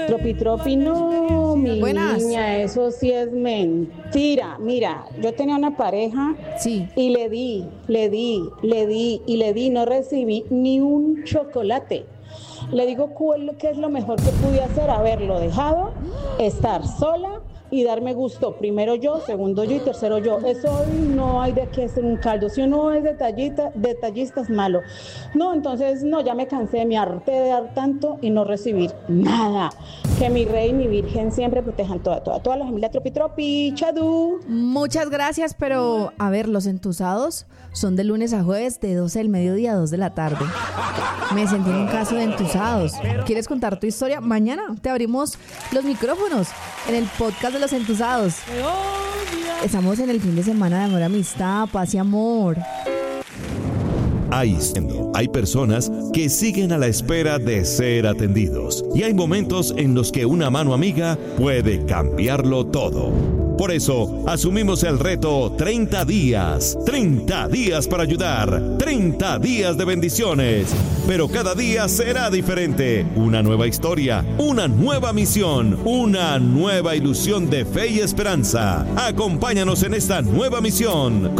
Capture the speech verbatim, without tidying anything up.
Tropi, tropi, no, mi Buenas. niña, eso sí es mentira. Mira, yo tenía una pareja Sí. y le di, le di, le di y le di, no recibí ni un chocolate. Le digo, ¿cuál- ¿qué es lo mejor que pude hacer? Haberlo dejado, estar sola y darme gusto. Primero yo, segundo yo y tercero yo. Eso no hay de qué hacer un caldo. Si uno es detallita, detallista es malo. No, entonces no, ya me cansé, me harté de dar tanto y no recibir nada. Que mi rey y mi virgen siempre protejan toda, toda, toda la familia Tropi Tropi, Chadú. Muchas gracias, pero a ver, los entusados son de lunes a jueves de doce del mediodía a dos de la tarde. Me sentí en un caso de entusados. ¿Quieres contar tu historia? Mañana te abrimos los micrófonos en el podcast de los entusados. Estamos en el fin de semana de amor, amistad, paz y amor. Hay, hay personas que siguen a la espera de ser atendidos y hay momentos en los que una mano amiga puede cambiarlo todo. Por eso, asumimos el reto treinta días. treinta días para ayudar. treinta días de bendiciones. Pero cada día será diferente. Una nueva historia, una nueva misión, una nueva ilusión de fe y esperanza. Acompáñanos en esta nueva misión.